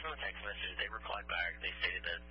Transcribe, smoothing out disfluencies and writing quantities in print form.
on the text message, they replied back. They stated that